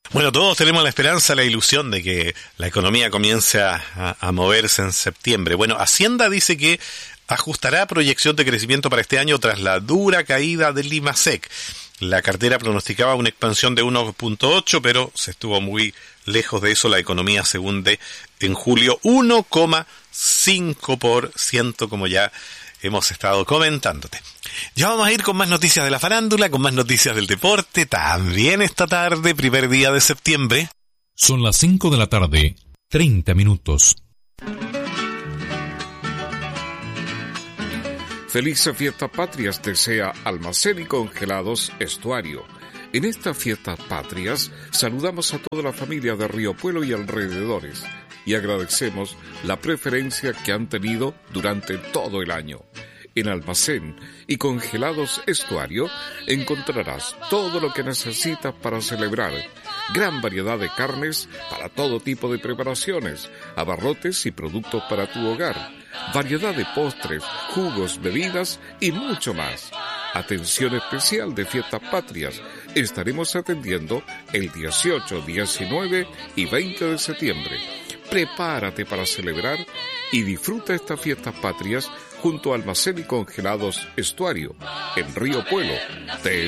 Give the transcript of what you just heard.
Bueno, todos tenemos la esperanza, la ilusión de que la economía comience a moverse en septiembre. Bueno, Hacienda dice que ajustará proyección de crecimiento para este año tras la dura caída del IMASEC. La cartera pronosticaba una expansión de 1.8, pero se estuvo muy lejos de eso. La economía se hunde en julio 1,5%, como ya hemos estado comentándote. Ya vamos a ir con más noticias de la farándula, con más noticias del deporte, también esta tarde, primer día de septiembre. Son las 5 de la tarde, 30 minutos. Felices Fiestas Patrias desea Almacén y Congelados Estuario. En estas Fiestas Patrias saludamos a toda la familia de Río Puelo y alrededores y agradecemos la preferencia que han tenido durante todo el año. En Almacén y Congelados Estuario encontrarás todo lo que necesitas para celebrar. Gran variedad de carnes para todo tipo de preparaciones, abarrotes y productos para tu hogar, variedad de postres, jugos, bebidas y mucho más. Atención especial de Fiestas Patrias. Estaremos atendiendo el 18, 19 y 20 de septiembre. Prepárate para celebrar y disfruta estas Fiestas Patrias junto a Almacén y Congelados Estuario, en Río Puelo. Te